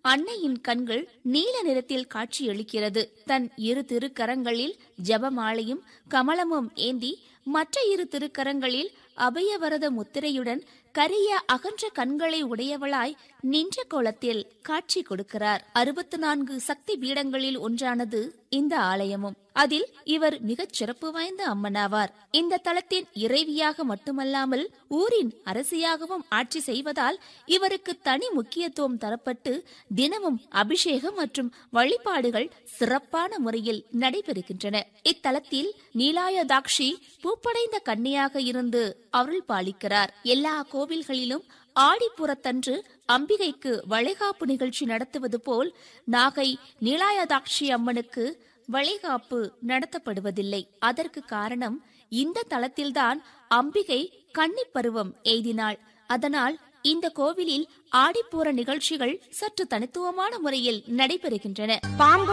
அன்னையின் கண்கள் நீல நிறத்தில் காட்சியளிக்கிறது. தன் இரு திருக்கரங்களில் ஜபமாலையும் கமலமும் ஏந்தி மற்ற இரு திருக்கரங்களில் அபயவரத முத்திரையுடன் கரிய அகன்ற கண்களை உடையவளாய் நின்ற கோலத்தில் காட்சி கொடுக்கிறார். 64 சக்தி பீடங்களில் ஒன்றானது இந்த ஆலயமும். அதில் இவர் மிகச் சிறப்பு வாய்ந்த அம்மனாவார். இந்த தலத்தின் இறைவியாக மட்டுமல்லாமல் ஊரின் அரசியாகவும் ஆட்சி செய்வதால் இவருக்கு தனி முக்கியத்துவம் தரப்பட்டு தினமும் அபிஷேகம் மற்றும் வழிபாடுகள் சிறப்பான முறையில் நடைபெறுகின்றன. இத்தலத்தில் நீலாயதாக்ஷி பூப்படைந்த கன்னியாக இருந்து அருள் பாலிக்கிறார். எல்லா கோவில்களிலும் ஆடிப்புறத்தன்று அம்பிகைக்கு வளைகாப்பு நிகழ்ச்சி நடத்துவது போல் நாகை நீலாயதாக்ஷி அம்மனுக்கு வளைகாப்பு நடத்தப்படுவதில்லை. அதற்கு காரணம், இந்த தலத்தில்தான் அம்பிகை கன்னிப் பருவம் எய்தினாள். அதனால் இந்த கோவிலில் ஆடிப்பூர நிகழ்ச்சிகள் சற்று தனித்துவமான முறையில் நடைபெறுகின்றன. பாம்பு